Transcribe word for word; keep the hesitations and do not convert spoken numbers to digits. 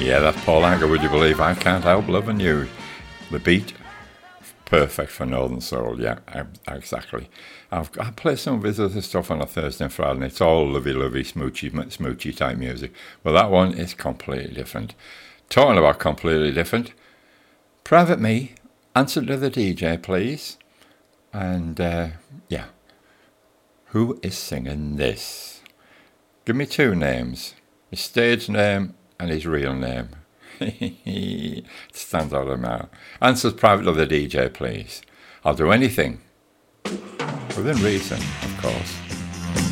Yeah, that's Paul Anka, Would You Believe I Can't Help Loving You? The beat, perfect for Northern Soul, yeah, exactly. I've I play some of his other stuff on a Thursday and Friday, and it's all lovey-lovey, smoochy, smoochy type music. Well, that one is completely different. Talking about completely different, Private Me, answer to the D J, please. And, uh, yeah, who is singing this? Give me two names, his stage name and his real name. It stands out of my mouth. Answers private to the D J, please. I'll do anything. Within reason, of course.